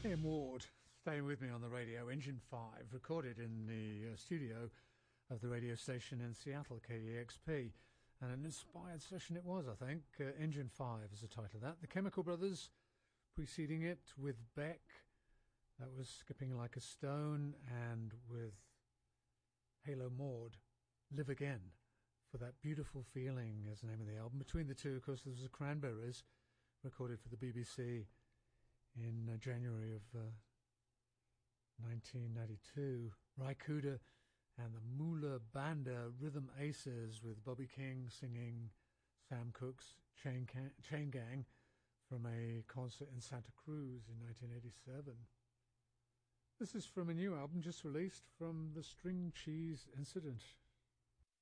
Ian Ward, staying with me on the radio. Engine 5, recorded in the studio of the radio station in Seattle, KEXP. And an inspired session it was, I think. Engine 5 is the title of that. The Chemical Brothers, preceding it with Beck, that was Skipping Like a Stone, and with Halo Maud, Live Again, for That Beautiful Feeling is the name of the album. Between the two, of course, there was the Cranberries, recorded for the BBC in January of 1992. Ry Cooder and the Moolah Banda Rhythm Aces with Bobby King singing Sam Cooke's Chain Gang from a concert in Santa Cruz in 1987. This is from a new album just released from the String Cheese Incident.